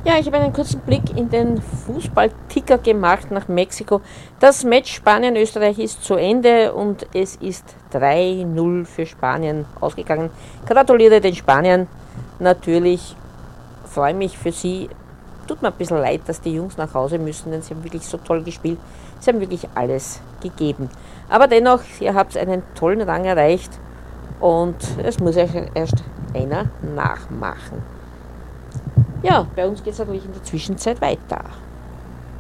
Ja, ich habe einen kurzen Blick in den Fußballticker gemacht nach Mexiko. Das Match Spanien-Österreich ist zu Ende und es ist 3:0 für Spanien ausgegangen. Gratuliere den Spaniern. Natürlich freue mich für sie. Tut mir ein bisschen leid, dass die Jungs nach Hause müssen, denn sie haben wirklich so toll gespielt. Sie haben wirklich alles gegeben. Aber dennoch, ihr habt einen tollen Rang erreicht und es muss euch erst einer nachmachen. Ja, bei uns geht es natürlich in der Zwischenzeit weiter.